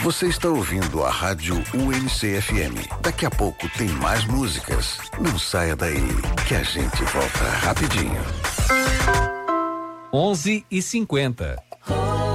Você está ouvindo a Rádio UNC-FM. Daqui a pouco tem mais músicas. Não saia daí, que a gente volta rapidinho. 11h50.